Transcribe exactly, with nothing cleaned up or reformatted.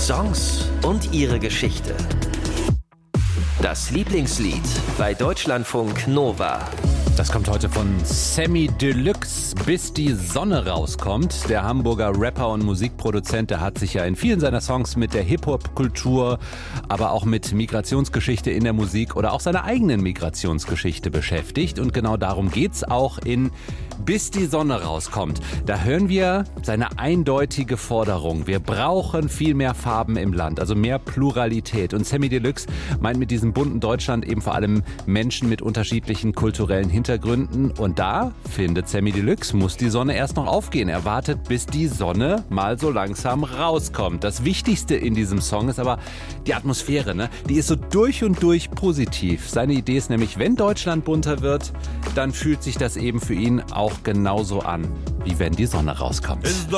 Songs und ihre Geschichte. Das Lieblingslied bei Deutschlandfunk Nova. Das kommt heute von Samy Deluxe, bis die Sonne rauskommt. Der Hamburger Rapper und Musikproduzent, der hat sich ja in vielen seiner Songs mit der Hip-Hop-Kultur, aber auch mit Migrationsgeschichte in der Musik oder auch seiner eigenen Migrationsgeschichte beschäftigt. Und genau darum geht's auch in Bis die Sonne rauskommt. Da hören wir seine eindeutige Forderung. Wir brauchen viel mehr Farben im Land, also mehr Pluralität. Und Samy Deluxe meint mit diesem bunten Deutschland eben vor allem Menschen mit unterschiedlichen kulturellen Hintergründen. Und da, findet Samy Deluxe, muss die Sonne erst noch aufgehen. Er wartet, bis die Sonne mal so langsam rauskommt. Das Wichtigste in diesem Song ist aber die Atmosphäre, ne? Die ist so durch und durch positiv. Seine Idee ist nämlich, wenn Deutschland bunter wird, dann fühlt sich das eben für ihn auch genauso an, wie wenn die Sonne rauskommt. Ist